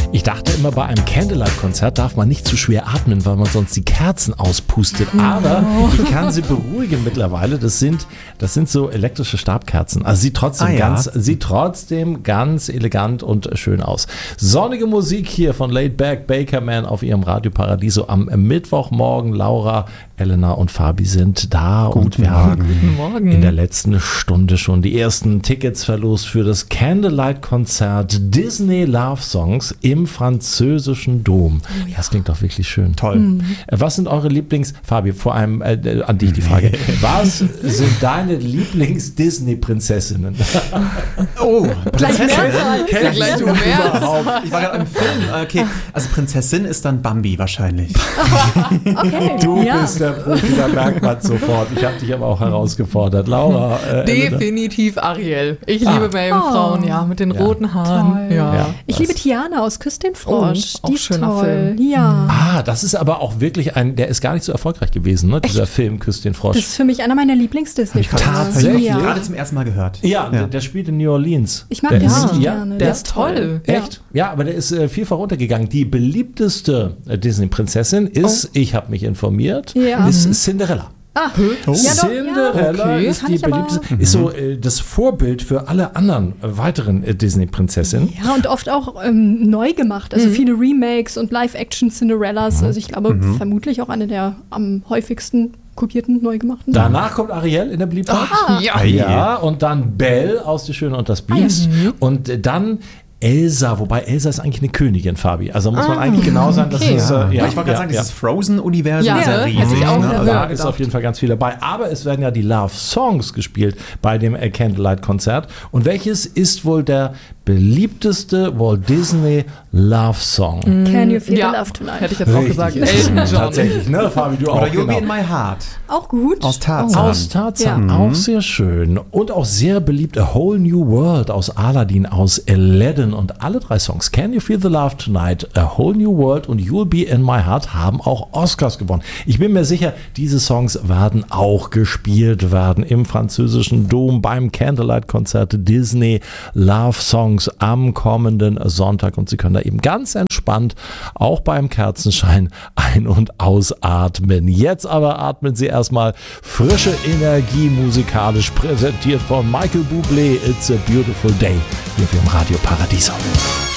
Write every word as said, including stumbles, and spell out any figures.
Ich dachte immer, bei einem Candlelight-Konzert darf man nicht zu schwer atmen, weil man sonst die Kerzen auspustet. Aber ich kann Sie beruhigen mittlerweile. Das sind, das sind so elektrische Stabkerzen. Also sieht trotzdem, ah, ja. ganz, sieht trotzdem ganz elegant und schön aus. Sonnige Musik hier von Laid Back Bakerman auf ihrem Radio Paradiso am Mittwochmorgen. Laura, Elena und Fabi sind da. Guten und wir Morgen. haben Guten Morgen. in der letzten Stunde schon die ersten Tickets verlost für das Candlelight-Konzert Disney Love Songs im französischen Dom. Oh ja. Das klingt doch wirklich schön. Toll. Mhm. Was sind eure Lieblings... Fabi, vor allem äh, an dich die Frage. Was sind deine Lieblings-Disney-Prinzessinnen? Oh, Prinzessin. Gleich Gleich du du mehr. überhaupt. Ich war gerade im Film. Okay, also Prinzessin ist dann Bambi wahrscheinlich. Okay. Du ja. bist der Profi, da merkt man sofort. Ich habe dich aber auch herausgefordert. Laura, äh, Definitiv Ariel. Ich Ah. liebe Meerjungfrauen, Oh. ja, mit den Ja. roten Haaren. Toll. Ja. Ja. Ich Das- liebe Tiana aus Küss den Frosch. Oh, Die auch ist schöner toll. Film. Ja. Ah, das ist aber auch wirklich ein, der ist gar nicht so erfolgreich gewesen, ne? Dieser Film Küss den Frosch. Das ist für mich einer meiner Lieblings-Disney-Filme. Tatsächlich? Ja. Gerade zum ersten Mal gehört. ja, Der, der spielt in New Orleans. Ich mag der den ist, richtig ja, gerne. Der ist toll. Ja. Echt? Ja, aber der ist äh, vielfach runtergegangen. Die beliebteste äh, Disney-Prinzessin ist, ich habe mich informiert, Ja. ist Cinderella. Ah, Oh. ja, doch, Cinderella Okay. ist Kann die ich aber- beliebteste, ist so äh, das Vorbild für alle anderen äh, weiteren äh, Disney-Prinzessinnen. ja, und oft auch ähm, neu gemacht. Also viele Remakes und Live-Action-Cinderellas. Also ich glaube, vermutlich auch eine der am häufigsten kopierten, neu gemachten. Danach kommt Ariel in der Beliebtheit. Ah. Ja. Ja, und dann Belle aus Die Schöne und das Biest. Und äh, dann Elsa, wobei Elsa ist eigentlich eine Königin, Fabi. Also muss man eigentlich genau sagen, dass okay. es... Äh, Ja, ja, ich wollte gerade ja, sagen, ja. dieses Frozen-Universum Ja, ist ja ne? riesig. Hätte ich auch ne? gedacht. Also, Da Ja, ist auf jeden Fall ganz viel dabei. Aber es werden ja die Love-Songs gespielt bei dem äh, Candlelight-Konzert. Und welches ist wohl der beliebteste Walt Disney Love-Song? Can you feel Ja, the love tonight? hätte ich jetzt auch gesagt. Elton John. Tatsächlich, ne, Fabi, du auch. Oder You'll Be genau. in My Heart. Auch gut. Aus Tarzan. Aus Tarzan, Ja. auch sehr schön. Und auch sehr beliebt A Whole New World aus Aladdin, aus Aladdin. Und alle drei Songs, Can You Feel the Love Tonight, A Whole New World und You'll Be in My Heart, haben auch Oscars gewonnen. Ich bin mir sicher, diese Songs werden auch gespielt werden im französischen Dom beim Candlelight-Konzert Disney Love Songs am kommenden Sonntag. Und Sie können da eben ganz entspannt auch beim Kerzenschein ein- und ausatmen. Jetzt aber atmen Sie erstmal frische Energie, musikalisch präsentiert von Michael Bublé. It's a Beautiful Day hier für im Radio Paradiso.